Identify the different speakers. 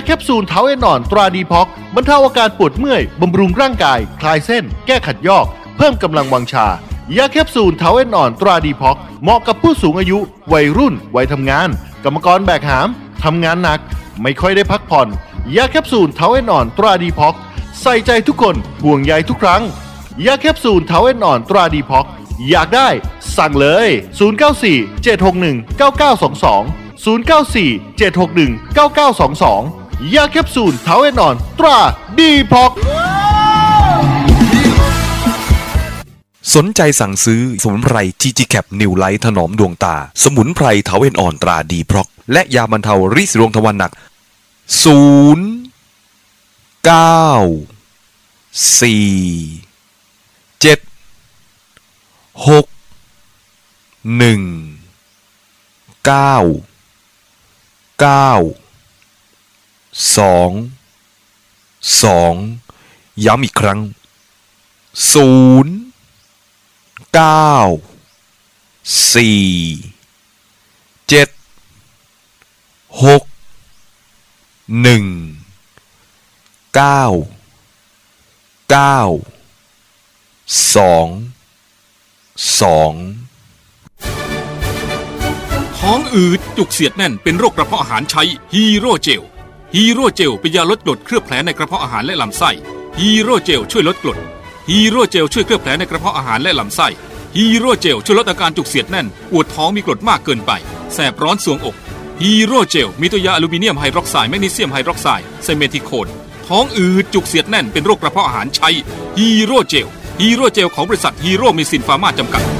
Speaker 1: แคปซูลเท้าเอนอ่อนตราดีพ็อกบรรเทาอาการปวดเมื่อยบำรุงร่างกายคลายเส้นแก้ขัดยอกเพิ่มกำลังวังชายาแคปซูลเท้าเอนอ่อนตราดีพ็อกเหมาะกับผู้สูงอายุวัยรุ่นวัยทำงานกรรมกรแบกหามทำงานหนักไม่ค่อยได้พักผ่อนยาแคปซูลเท้าเอนอ่อนตราดีพ็อกใส่ใจทุกคนห่วงใยทุกครั้งยาแคปซูลเท้าเอนอ่อนตราดีพ็อกอยากได้สั่งเลย094 761 9922 094 761 9922ยาแคปซูลเท้าเอนอ่อนตราดีพ็อก
Speaker 2: สนใจสั่งซื้อสมุนไพร GG Cap New Light ถนอมดวงตาสมุนไพรเท้าเอนอ่อนตราดีพ็อกและยาบรรเทาริดรวงทวารหนักย้ำอีกครั้ง
Speaker 3: ท้องอืดจุกเสียดแน่นเป็นโรคกระเพาะอาหารใช้ฮีโร่เจลฮีโร่เจลเป็นยาลดกรดเคลือบแผลในกระเพาะอาหารและลำไส้ฮีโร่เจลช่วยลดกรดฮีโร่เจลช่วยเคลือบแผลในกระเพาะอาหารและลำไส้ฮีโร่เจลช่วยลดอาการจุกเสียดแน่นปวดท้องมีกรดมากเกินไปแสบร้อนสวงอกฮีโร่เจลมีตัวยาอลูมิเนียมไฮดรอกไซด์แมกนีเซียมไฮดรอกไซด์ไซเมทิโคนท้องอืดจุกเสียดแน่นเป็นโรคกระเพาะอาหารใช้ฮีโร่เจลฮีโร่เจลของบริษัทฮีโร่เมซินฟาร์มาจำกัด